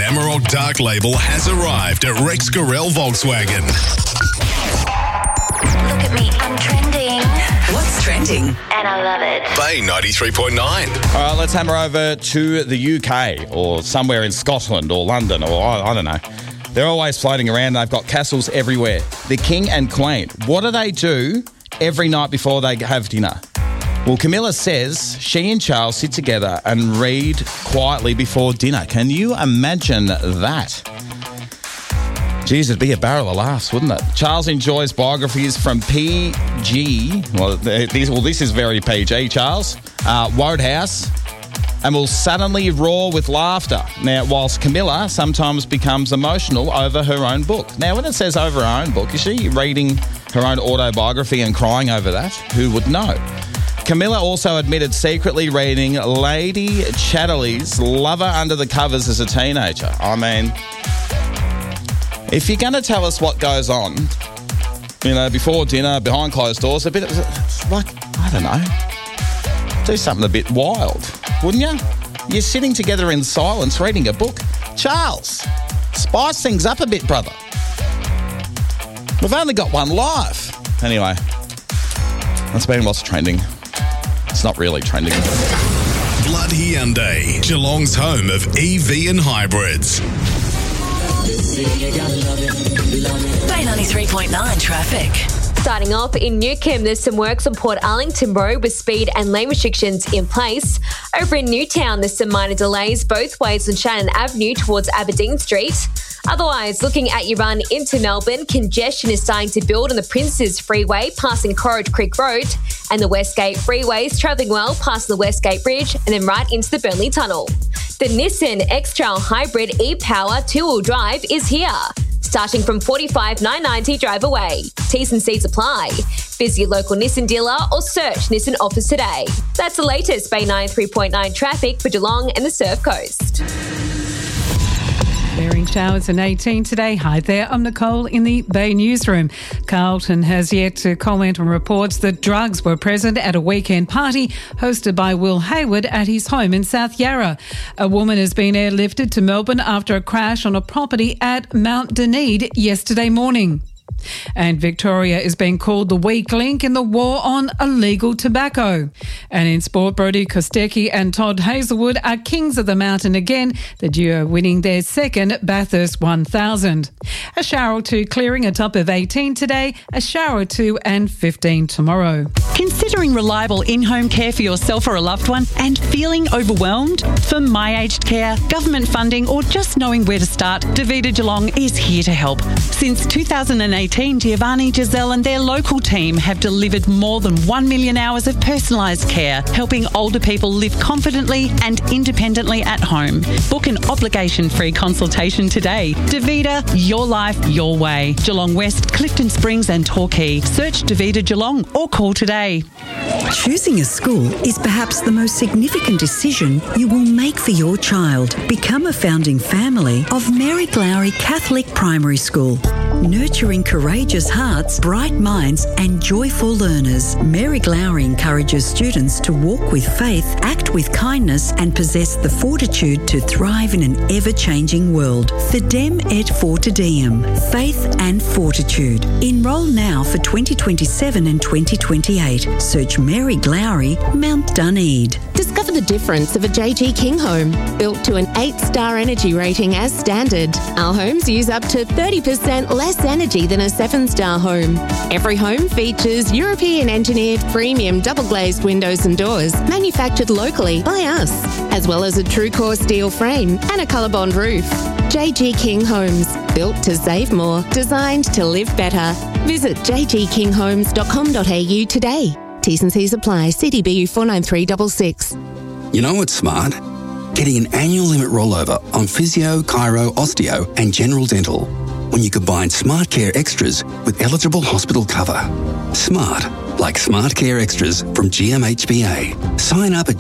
Emerald Dark Label has arrived at Rex Gorell Volkswagen. Look at me, I'm trending. What's trending? And I love it. Bay 93.9. All right, let's hammer over to the UK or somewhere in Scotland or London or I don't know. They're always floating around. They've got castles everywhere. The King and Queen. What do they do every night before they have dinner? Well, Camilla says she and Charles sit together and read quietly before dinner. Can you imagine that? Geez, it'd be a barrel of laughs, wouldn't it? Charles enjoys biographies from PG. Well, this is very PG, Charles. Wodehouse. And will suddenly roar with laughter. Now, whilst Camilla sometimes becomes emotional over her own book. Now, when it says over her own book, is she reading her own autobiography and crying over that? Who would know? Camilla also admitted secretly reading Lady Chatterley's Lover Under the Covers as a teenager. I mean, if you're going to tell us what goes on, you know, before dinner, behind closed doors, a bit of, like, I don't know, do something a bit wild, wouldn't you? You're sitting together in silence reading a book. Charles, spice things up a bit, brother. We've only got one life. Anyway, that's been what's trending. It's not really trending. Blood Hyundai, Geelong's home of EV and hybrids. Bay 93.9 traffic. Starting off in Newcombe, there's some works on Port Arlington Road with speed and lane restrictions in place. Over in Newtown, there's some minor delays both ways on Shannon Avenue towards Aberdeen Street. Otherwise, looking at your run into Melbourne, congestion is starting to build on the Princes Freeway passing Corridge Creek Road, and the Westgate Freeway is travelling well past the Westgate Bridge and then right into the Burnley Tunnel. The Nissan X-Trail Hybrid e-Power 2-wheel drive is here, starting from $45,990 drive away. T's and C's apply. Visit your local Nissan dealer or search Nissan offers today. That's the latest Bay 93.9 traffic for Geelong and the Surf Coast. Bearing showers and 18 today. Hi there, I'm Nicole in the Bay Newsroom. Carlton has yet to comment on reports that drugs were present at a weekend party hosted by Will Hayward at his home in South Yarra. A woman has been airlifted to Melbourne after a crash on a property at Mount Dunedin yesterday morning. And Victoria is being called the weak link in the war on illegal tobacco. And in sport, Brodie Kostecki and Todd Hazelwood are kings of the mountain again, the duo winning their second Bathurst 1000. A shower or two clearing, a top of 18 today, a shower or two and 15 tomorrow. Considering reliable in-home care for yourself or a loved one and feeling overwhelmed? For My Aged Care, government funding or just knowing where to start, Davida Geelong is here to help. Since 2018, Giovanni, Giselle and their local team have delivered more than 1 million hours of personalised care, helping older people live confidently and independently at home. Book an obligation-free consultation today. Davida, your life, your way. Geelong West, Clifton Springs and Torquay. Search Davida Geelong or call today. Choosing a school is perhaps the most significant decision you will make for your child. Become a founding family of Mary Glowry Catholic Primary School. Nurturing courageous hearts, bright minds and joyful learners, Mary Glowry encourages students to walk with faith, act with kindness and possess the fortitude to thrive in an ever-changing world. Fidem et Fortidem, faith and fortitude. Enrol now for 2027 and 2028. Search Mary Glowry, Mount Dunedin. Discover the difference of a JG King home. Built to an 8-star energy rating as standard, our homes use up to 30% less energy than a 7-star home. Every home features European-engineered premium double-glazed windows and doors, manufactured locally by us, as well as a true-core steel frame and a ColourBond roof. JG King Homes, built to save more, designed to live better. Visit jgkinghomes.com.au today. T's and C's apply. CDBU 49366. You know what's smart? Getting an annual limit rollover on physio, chiro, osteo and general dental when you combine Smart Care Extras with eligible hospital cover. Smart, like Smart Care Extras from GMHBA. Sign up at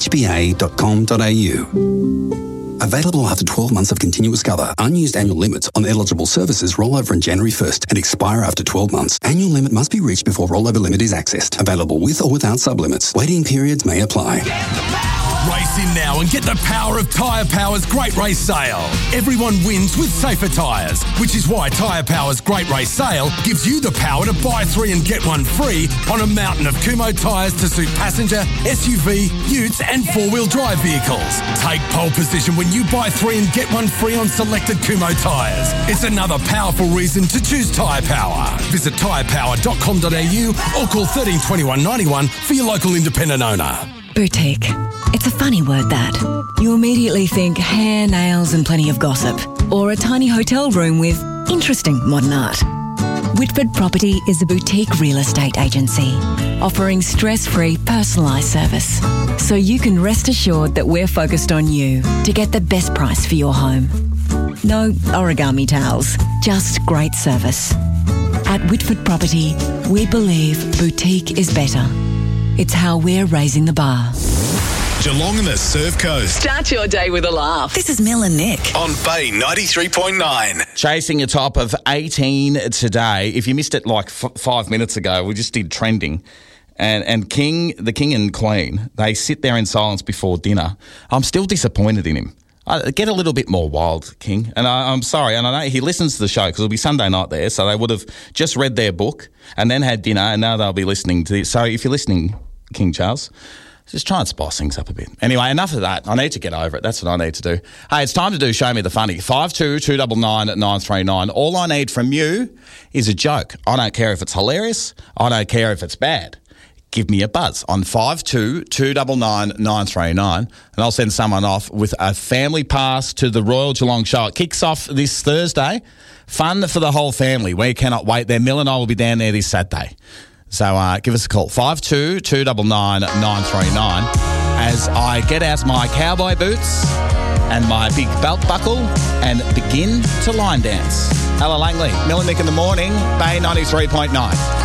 gmhba.com.au. Available after 12 months of continuous cover. Unused annual limits on eligible services roll over on January 1st and expire after 12 months. Annual limit must be reached before rollover limit is accessed. Available with or without sublimits. Waiting periods may apply. Race in now and get the power of Tyre Power's Great Race Sale. Everyone wins with safer tyres, which is why Tyre Power's Great Race Sale gives you the power to buy 3 and get 1 free on a mountain of Kumho tyres to suit passenger, SUV, utes and 4-wheel drive vehicles. Take pole position when you buy 3 and get 1 free on selected Kumho tyres. It's another powerful reason to choose Tyre Power. Visit tyrepower.com.au or call 13 21 91 for your local independent owner. Boutique. It's a funny word, that. You immediately think hair, nails and plenty of gossip. Or a tiny hotel room with interesting modern art. Whitford Property is a boutique real estate agency offering stress-free personalised service. So you can rest assured that we're focused on you to get the best price for your home. No origami towels, just great service. At Whitford Property, we believe boutique is better. It's how we're raising the bar. Geelong and the Surf Coast. Start your day with a laugh. This is Mel and Nick. On Bay 93.9. Chasing a top of 18 today. If you missed it like 5 minutes ago, we just did trending. And the King and Queen, they sit there in silence before dinner. I'm still disappointed in him. Get a little bit more wild, King. And I'm sorry, and I know he listens to the show because it'll be Sunday night there, so they would have just read their book and then had dinner, and now they'll be listening to this. So if you're listening, King Charles, just try and spice things up a bit. Anyway, enough of that. I need to get over it. That's what I need to do. Hey, it's time to do Show Me the Funny. 52299939. All I need from you is a joke. I don't care if it's hilarious. I don't care if it's bad. Give me a buzz on 52299939 and I'll send someone off with a family pass to the Royal Geelong Show. It kicks off this Thursday. Fun for the whole family. We cannot wait there. Mill and I will be down there this Saturday. So give us a call, 52299939, as I get out my cowboy boots and my big belt buckle and begin to line dance. Ella Langley, Mill and Nick in the morning, Bay 93.9.